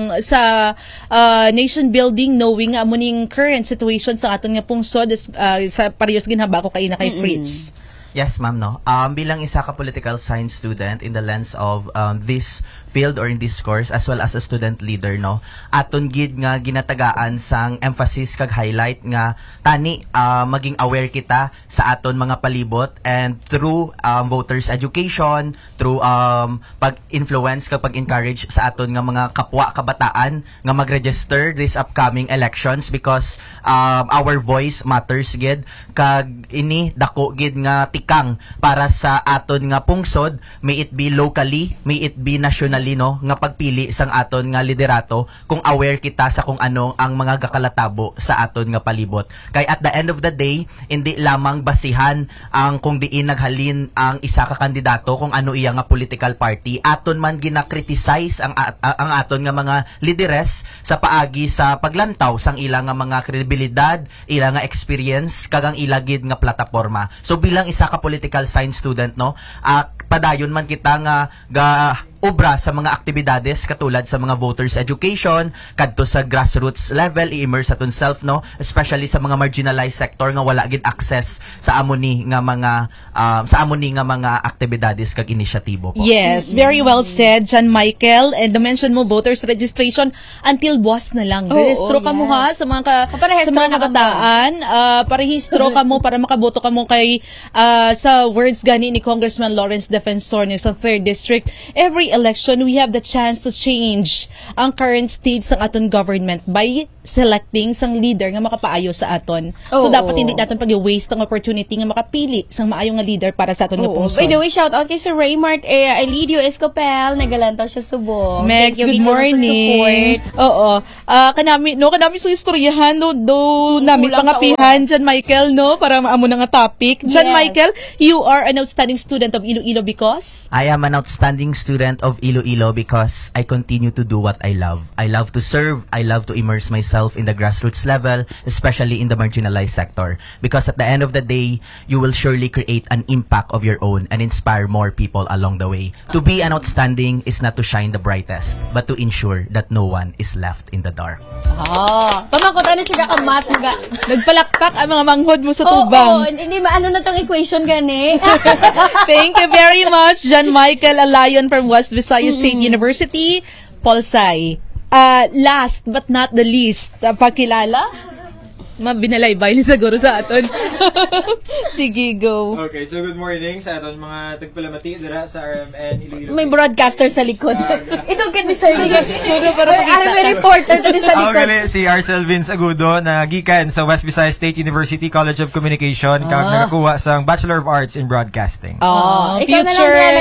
nation building, knowing amo ning current situation sa aton nga pungsod sa parehas ginhaba ko kay Fritz. Yes, ma'am, no. Bilang isa ka political science student in the lens of this field or in this course, as well as a student leader, no, aton gid nga ginatagaan sang emphasis kag highlight nga tani maging aware kita sa aton mga palibot, and through voters education, through pag-influence kag pag-encourage sa aton nga mga kapwa kabataan nga mag-register this upcoming elections, because our voice matters gid, kag ini dako gid nga tikang para sa aton nga pungsod, may it be locally, may it be nationally, no, nga pagpili sang aton nga liderato kung aware kita sa kung ano ang mga gakalatabo sa aton nga palibot. Kay at the end of the day, hindi lamang basihan ang kung diin naghalin ang isa ka kandidato kung ano iya nga political party, aton man ginakriticize ang aton nga mga lideres sa paagi sa paglantaw sang ilang nga mga kredibilidad, ilang nga experience kagang ilagid nga plataporma. So bilang isa ka political science student, no, padayon man kita nga obra sa mga aktibidades katulad sa mga voters education, kadto sa grassroots level, i-immerse aton self, no, especially sa mga marginalized sector nga wala gid access sa amoni nga mga aktibidades kag inisyatibo po. Yes, very well said, John Michael. And mention mo voters registration until buwas na lang. Rehistro ka mo ha sa mga kabataan, parehistro ka mo para makaboto ka mo kay sa words gani ni Congressman Lawrence Defensor sa 3rd District. Every election, we have the chance to change ang current state sa aton government by selecting sang leader nga makapaayo sa aton. So, dapat hindi natin pag-waste ang opportunity nga makapili sang maayo nga leader para sa aton nga pungsod. By the way, shout out kay Sir Raymart Elidio Escopel, nagalantaw siya subong. Mex, good morning. Oo. Kanami sa istoryahan, namin pangapihan, John Michael, no, para maamo na nga topic. John Michael, you are an outstanding student of Iloilo because? I am an outstanding student of Iloilo because I continue to do what I love. I love to serve. I love to immerse myself in the grassroots level, especially in the marginalized sector. Because at the end of the day, you will surely create an impact of your own and inspire more people along the way. To be an outstanding is not to shine the brightest, but to ensure that no one is left in the dark. Pamakutan na siya kamat. Nagpalakpak ang mga manghod mo sa tubang. Hindi maano na tong equation gani. Thank you very much, John Michael Alayon from West Visayas State University, Polsay. Last but not the least, pakilala? Mabinalaybay ni siguro sa aton. Sige, go. Okay, so good morning sa aton mga tagpalamati dira sa RMN Iloilo. May broadcaster sa likod. Ito kini Sir may reporter to sa likod. Okay, si Arcel Vince Agudo na gikan sa West Visayas State University College of Communication kag nakakuha sang Bachelor of Arts in Broadcasting. Future.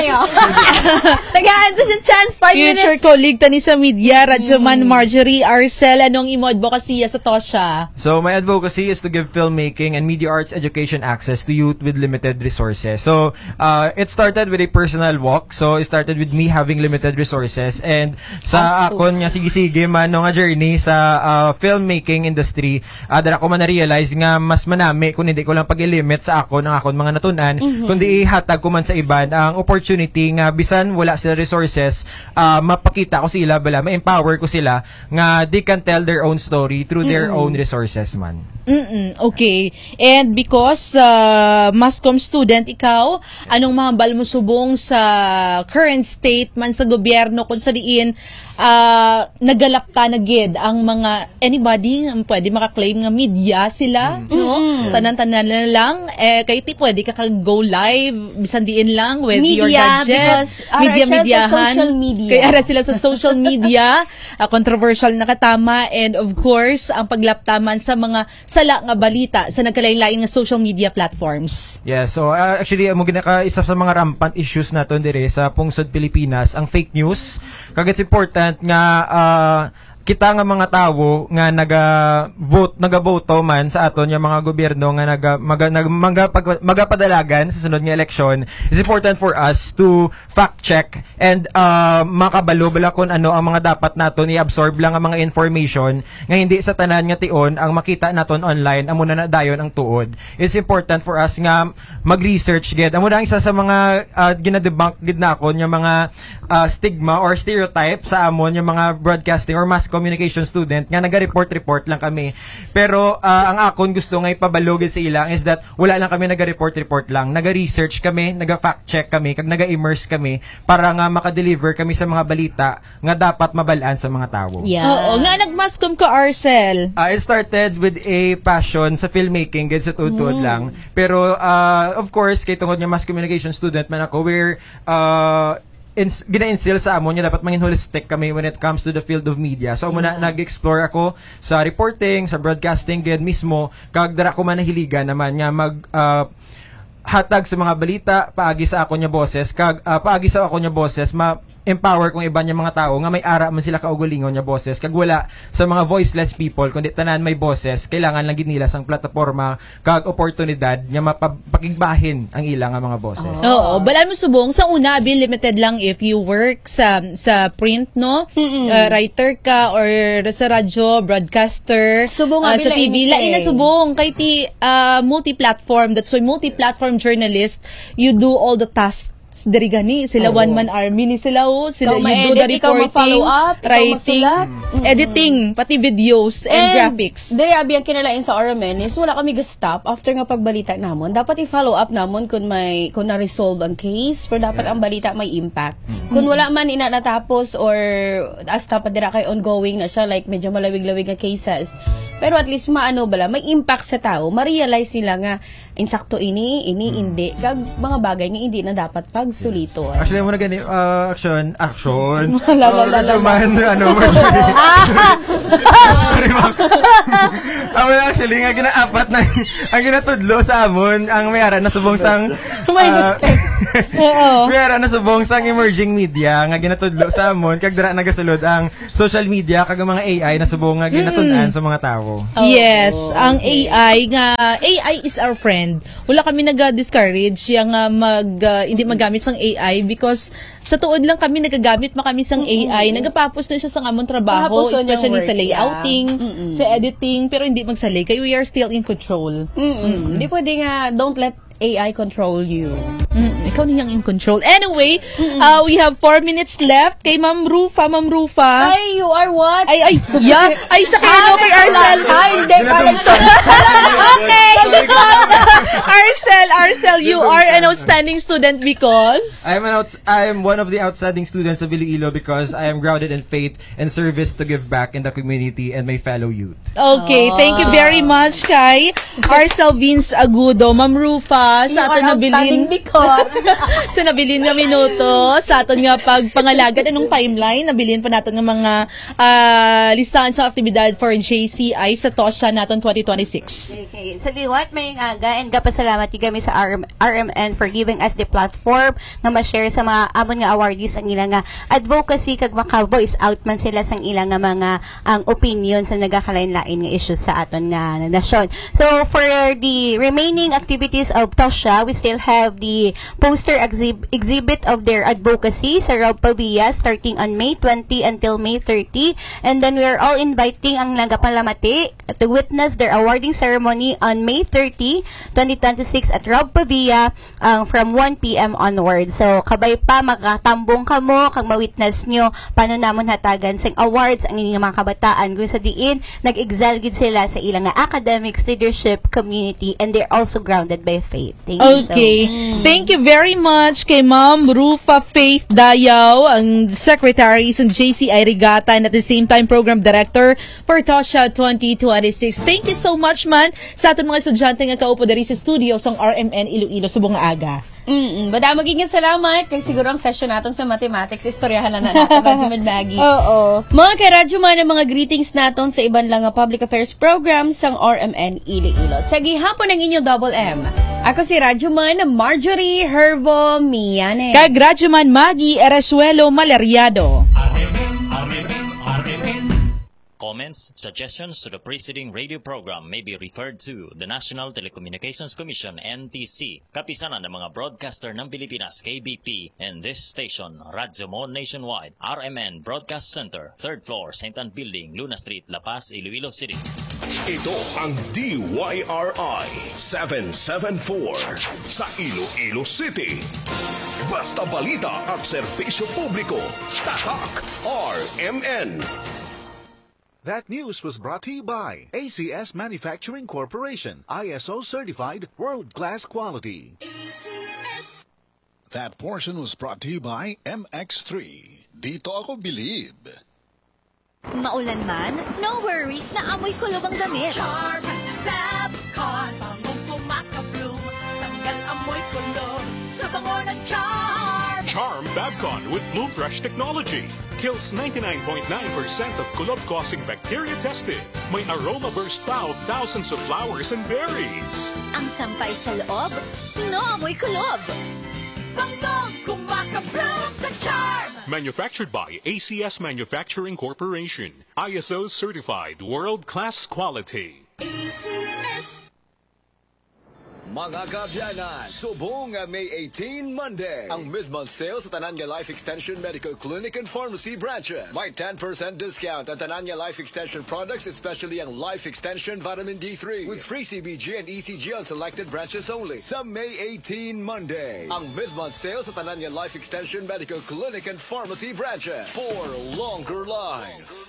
Tagaan to siya chance 5 minutes. Future colleague tani sa media, Radyoman Marjorie Arcel, anong imo advocacy sa Tosha? So my advocacy is to give filmmaking and media arts education access to youth with limited resources. So, it started with a personal walk. So, it started with me having limited resources. And sa akon nga sige-sige man nga journey sa filmmaking industry, dara ko man na-realize nga mas manami kung hindi ko lang pag-limit sa akon ang akon mga natunan, kundi ihatag ko man sa iban ang opportunity nga bisan wala sila resources, mapakita ko sila bala, ma-empower ko sila nga they can tell their own story through their own resources man. Okay. And because Mascom student ikaw, anong mga bal mo subong sa current state man sa gobyerno kung sa diin nagalapta na gid ang mga anybody pwede makaklaim nga media sila, no? Tanan-tanan na lang kay ti pwede ka go live bisan diin lang with your gadget. Mediahan. Kaya ara sila sa social media, controversial na katama, and of course ang paglaptaman sa mga sala nga balita sa nagkalain-lain nga social media platforms. Yeah, so actually mo isa sa mga rampant issues naton dire sa pungsod Pilipinas ang fake news. Kag it's important nga kita nga mga tawo nga nagaboto man sa aton yung mga gobyerno nga magapadalagan sa sunod nga eleksyon, it's important for us to fact check and makabalo bala kung ano ang mga dapat naton i-absorb lang ang mga information nga hindi sa tanan nga tion ang makita naton online amo na dayon ang tuod. It's important for us nga mag-research gid. Amo na isa sa mga ginadebunk gid na akon yung mga stigma or stereotype sa amon yung mga broadcasting or mass communication student nga naga-report lang kami. Pero ang akon gusto nga ipabalogin sa ilang is that wala lang kami naga-report lang. Naga-research kami, naga-fact check kami, kag naga-immerse kami para nga maka-deliver kami sa mga balita nga dapat mabalaan sa mga tao. Yeah. Oo, nga nag-mascom ka, Arcel. It started with a passion sa filmmaking, gid sa tuod lang. Pero of course, kay tungod nga mass communication student man ako, we're gina-instill sa amon niya dapat maging holistic kami when it comes to the field of media. So muna nag-explore ako sa reporting, sa broadcasting gid mismo, kag dara ko man nahiligan naman nga hatag sa mga balita paagi sa ako nya boses kag paagi sa ako nya boses empower kung iba niya mga tao nga may ara man sila kaugalingon niya boses kag wala sa mga voiceless people kundi tanan may boses kailangan lang gid nila sang plataporma kag oportunidad nga mapakigbahin ang ilang nga mga boses. Oo, balaan mo subong sa una bin limited lang if you work sa print no, writer ka or sa radyo, broadcaster, subong sa TV lain na subong kay ti multi-platform, that's why multi-platform journalist, you do all the tasks dari gani sila one-man army ni sila sila you do the reporting, writing, editing, pati videos and graphics. Dari abi ang kinalain sa RMN is wala kami ga-stop after nga pagbalita namon. Dapat i-follow up namon kung na-resolve ang case for dapat ang balita may impact. Kung wala man ina natapos or hasta pa dira kay ongoing na siya like medyo malawig-lawig nga cases. Pero at least maano bala may impact sa tao, ma-realize nila nga insakto ini hindi kag mga bagay nga hindi na dapat pagsulito. Actually mo na gani action actually nga ginaapat na ang ginatudlo sa amon ang mayara na subong sang mayara na subong sang emerging media nga ginatudlo sa amon kag dira nagasulod ang social media kag mga AI na subong nga ginatun-an sa mga tao. Yes, ang AI is our friend. Wala kami nag-discourage yang hindi magamit sang AI because sa tuod lang kami nagagamit kami sang AI. Nagapapos na siya sa among trabaho, especially sa layouting, sa editing, pero hindi magsalay. Kaya we are still in control. Hindi pwede nga, don't let AI control you. Ikaw niyang in control. Anyway, we have 4 minutes left kay Ma'am Rufa. Ay, you are what? Ay, yeah. Ay, sa kayo kay Arcel. Hindi pala. Okay. Arcel, you are an outstanding student because? I'm one of the outstanding students of Iloilo because I am grounded in faith and service to give back in the community and my fellow youth. Okay, thank you very much kay Arcel Vince Agudo. Ma'am Rufa, sa aton nabilin because sa nabilin nga minuto sa aton nga pagpangalagad anong timeline nabilin pa naton nga mga listahan sa aktibidad for JCI sa TOSHA naton 2026. Okay, sa liwat may aga and kapasalamat kami sa RMN for giving us the platform nga ma-share sa mga amon nga awardees ang ilang nga advocacy kag maka-voice out man sila sang ilang nga mga ang opinion sa nagakalain-lain nga issues sa aton nga nasyon. So for the remaining activities of TOSHA, we still have the poster exhibit of their advocacy sa Rob Pavia starting on May 20 until May 30, and then we are all inviting ang Nagapalamati to witness their awarding ceremony on May 30, 2026 at Rob Pavia from 1 p.m. onwards. So kabay pa makatambong kamo kag ma-witness nyo paano namon hatagan sing awards ang inyong mga kabataan kung sa diin nag-excel gid sila sa ilang academics, leadership, community, and they're also grounded by faith. Thank you so much. Thank you very much kay Ma'am Rufa Faith Dayaw, ang Secretary sa JCI Regatta and at the same time Program Director for TOSHA 2026. Thank you so much man sa ating mga estudyante nga kaupo diri sa studio sa RMN Iloilo subong aga. Bada magiging salamat kay siguro ang session naton sa mathematics istoryahan na natin Radyo Man Maggie. Oo. Mga kay Radyo Man ang mga greetings naton sa iban lang nga public affairs program sang RMN Iloilo. Sa gihapon ang inyo Double M. Ako si Radyo Man Marjorie Hervo Miane. Kag Radyo Man Maggie Eresuelo Maleriado. Comments, suggestions to the preceding radio program may be referred to the National Telecommunications Commission, NTC, kapisanan ng mga broadcaster ng Pilipinas, KBP, and this station, Radyo Mon Nationwide, RMN Broadcast Center, 3rd floor, St. Anne Building, Luna Street, La Paz, Iloilo City. Ito ang DYRI 774 sa Iloilo City. Basta balita at serbisyo publiko, tatak RMN. That news was brought to you by ACS Manufacturing Corporation, ISO certified world-class quality. ACS. That portion was brought to you by MX3. Dito ako believe. Maulan man, no worries na amoy kulob ang damit. Charm Fabcon, bangong pumakabloom, tanggal amoy kulob sa bango ng Charm. Charm Fabcon with Bloom Fresh technology. Kills 99.9% of kulob-causing bacteria tested. May aroma burst pa of thousands of flowers and berries. Ang sampay sa loob, no amoy kulob. Banggong kumakablog sa charm! Manufactured by ACS Manufacturing Corporation. ISO certified world-class quality. ACS. Mga kabyanan, subong nga May 18 Monday ang mid-month sale sa tanan nga Life Extension Medical Clinic and Pharmacy branches. May 10% discount ang tanan nga Life Extension products, especially ang Life Extension Vitamin D3 with free CBG and ECG on selected branches only. Sa May 18 Monday, ang mid-month sale sa tanan nga Life Extension Medical Clinic and Pharmacy branches for longer life.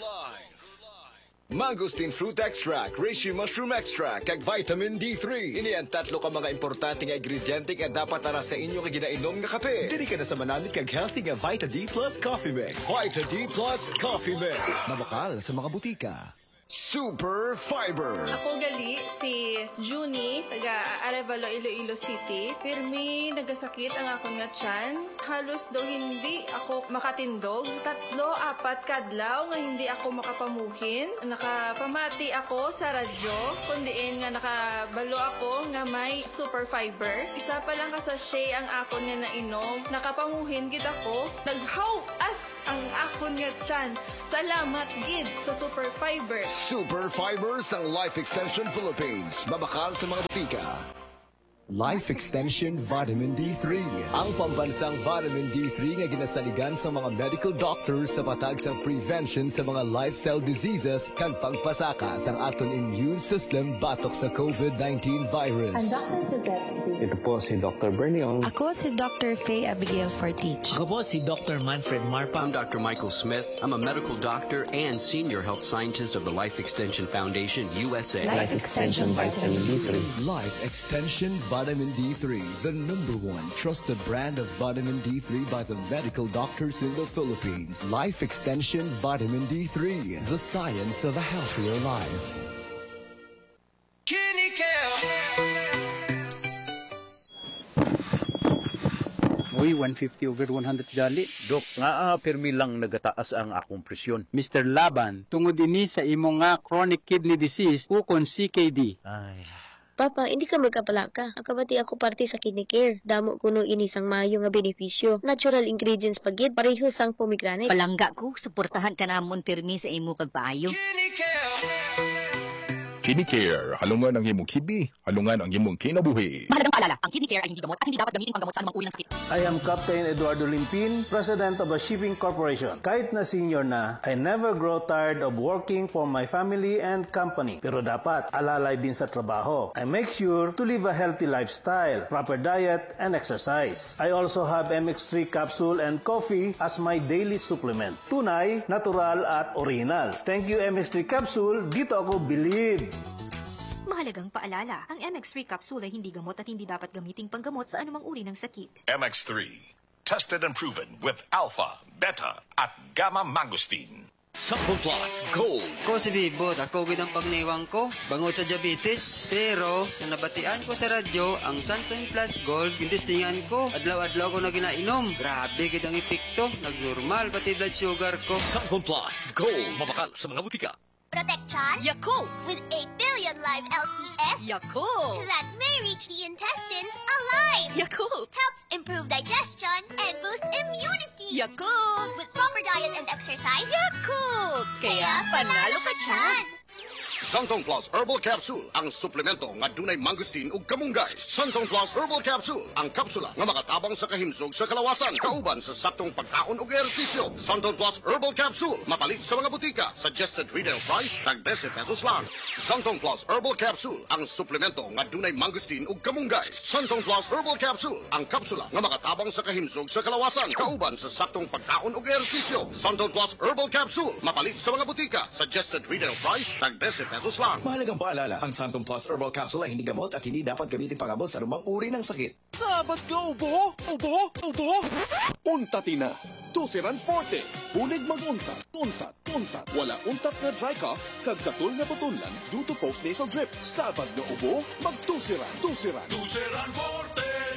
Mangosteen Fruit Extract, Reishi Mushroom Extract, kag Vitamin D3. Ini ang tatlo ka mga importante nga ingrediente nga dapat tara sa inyo nga ginainom nga kape. Dili ka na sa manamit kag healthy nga Vita D Plus Coffee Mix. Vita D Plus Coffee Mix. Mabakal sa mga butika. Super Fiber. Ako gali si Junie, taga Arevalo, Iloilo City. Pirmi, nagasakit ang akong nga tiyan. Halos daw hindi ako makatindog. 3-4 kadlaw nga hindi ako makapamuhin. Nakapamati ako sa radyo, kundiin nga nakabalo ako nga may Super Fiber. Isa pa lang kasashay ang akon nga nainom. Nakapamuhin gid ako. Naghaw-as ang akon nga tiyan. Salamat gid sa Super Fiber. Super Fiber sang Life Extension Philippines. Mabakal sa mga butika. Life Extension Vitamin D3. Ang pambansang Vitamin D3 nga ginasaligan sa mga medical doctors sa patag sa prevention sa mga lifestyle diseases kag pagpasaka sa aton immune system batok sa COVID-19 virus. I'm Dr. Suzette C. Ito po si Dr. Berniong. Ako si Dr. Faye Abigail Fortich. Ako po si Dr. Manfred Marpa. I'm Dr. Michael Smith. I'm a medical doctor and senior health scientist of the Life Extension Foundation, USA. Life Extension Vitamin D3. Life Extension Vitamin D3, the #1 trusted brand of vitamin D3 by the medical doctors in the Philippines. Life Extension Vitamin D3, the science of a healthier life. Uy, 150/100 jali. Dok, nga permi lang nagataas ang akong presyon. Mr. Laban, tungod ini sa imo nga chronic kidney disease ukon CKD. Ay. Papa, hindi ka magkapalaka. Akabati ako parte sa kidney care. Damo kuno inisang maayo nga benepisyo. Natural ingredients pagid, pareho sang pomegranate. Palangga ko, suportahan ka namon pirmi sa imo pagpaayo. KidneyCare, halungan ang imong kibi, halungan ang imong kinabuhi. Mahalagang paalala, ang KidneyCare ay hindi gamot at hindi dapat gamitin panggamot sa anumang uri ng sakit. I am Captain Eduardo Limpin, President of a Shipping Corporation. Kahit na senior na, I never grow tired of working for my family and company. Pero dapat alalay din sa trabaho. I make sure to live a healthy lifestyle, proper diet, and exercise. I also have MX3 capsule and coffee as my daily supplement. Tunay, natural, at original. Thank you MX3 capsule, dito ako believe. Mahalagang paalala, ang MX3 capsule ay hindi gamot at hindi dapat gamiting panggamot sa anumang uri ng sakit. MX3, tested and proven with alpha, beta, at gamma mangosteen. Sample Plus Gold. Ko si Bibot, ako ang pagnaiwang ko, bangod sa diabetes. Pero, sa nabatian ko sa radyo, ang Sample Plus Gold, intestingan ko, adlaw-adlaw ko na ginainom. Grabe kitang epekto, nagnormal pati blood sugar ko. Sample Plus Gold, mabakal sa mga butika. Protection Yakult with 8 billion live LCS Yakult that may reach the intestines alive. Yakult helps improve digestion and boost immunity. Yakult with proper diet and exercise. Yakult Kaya panalo ka dyan. Sangtong Plus Herbal Capsule, ang suplemento nga dunay mangosteen ug kamunggay. Sangtong Plus Herbal Capsule, ang kapsula nga makatabang sa kahimsog sa kalawasan, kauban sa saktong pagkaon ug ehersisyo. Sangtong Plus Herbal Capsule, mapalit sa mga butika. Suggested retail price, tag 10 pesos lang. Sangtong Plus Herbal Capsule, ang suplemento nga dunay mangosteen ug kamunggay. Sangtong Plus Herbal Capsule, ang kapsula nga makatabang sa kahimsog sa kalawasan, kauban sa saktong pagkaon ug ehersisyo. Sangtong Plus Herbal Capsule, mapalit sa mga butika. Suggested retail price, tag 10 pesos lang. Mahalagang paalala, ang Santon Plus Herbal Capsule ay hindi gamot at hindi dapat gamitin panggamot sa anumang uri ng sakit. Sabat ka, ubo! Ubo! Ubo! Untat na. Tusiran Forte. Bulig mag-untat. Untat. Untat. Wala untat na dry cough, kag katul na tutulan due to post-nasal drip. Sabat na ubo, mag-tusiran. Tusiran. Tusiran Forte!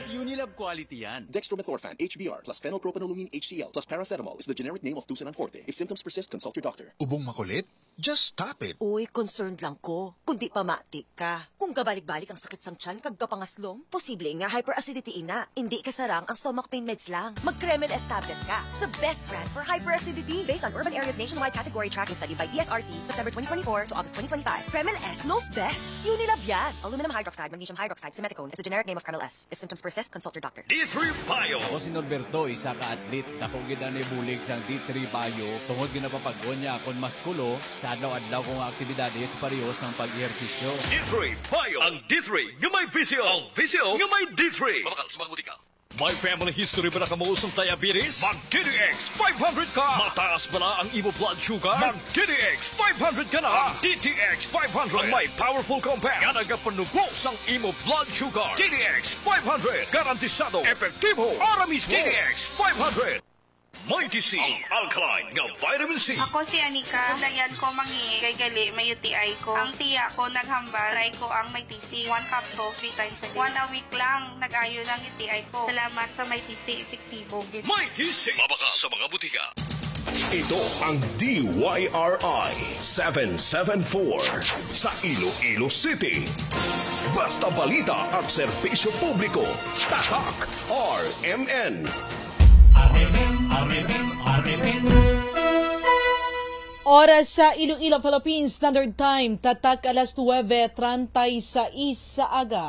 Unilab quality yan. Dextromethorphan HBr plus phenylpropanolumine HCl plus paracetamol is the generic name of Tusinan Forte. If symptoms persist, consult your doctor. Ubong makulit? Just stop it. Uy, concerned lang ko. Kundi pamati ka. Kung gabalik-balik ang sakit sang tiyan, kaggapangaslom, posible nga hyperacidity ina. Hindi kasarang ang stomach pain meds lang. Mag-Kremel S tablet ka. The best brand for hyperacidity. Based on Urban Areas Nationwide Category Tracking Study by ESRC, September 2024 to August 2025. Kremel S knows best. Unilab yan. Aluminum hydroxide, magnesium hydroxide, simeticone is the generic name of Kremel S. If symptoms persist, consult your doctor. D3 Bio. Ako si Norberto, isa ka atlet. Dako gid na bulig sang D3 Bio. Tungod ginapapagod niya akong maskulo sa adlaw-adlaw kong aktibidades pareho sang pag-ehersisyo. D3 Bio. Ang D3 nga may visyo. Ang visyo nga may D3. Mabakal sa mga butika. May family history ba na kamuusong diabetes? Mag-DTX 500 ka! Mataas ba na ang imo blood sugar? Mag-DTX 500 ka na! Ang DTX 500 ang may powerful compound nga nagapanubos ang imo blood sugar. DTX 500 garantisado, epektibo, para mismo. DTX 500 may TC, ang alkaline nga vitamin C. Ako si Anika. Dayan ko mangi kay gali may UTI ko. Ang tiya ko naghambal, try ko ang may TC. 1 capsule 3 times a day. 1 a week lang, nag-ayo ng UTI ko. Salamat sa may TC, epektibo. May TC, mabaka sa mga butika. Ito ang DYRI 774 sa Iloilo City. Basta balita at serbisyo publiko. Tatak RMN. Oras sa Iloilo, Philippines Standard Time, tatak alas 9:36 sa aga.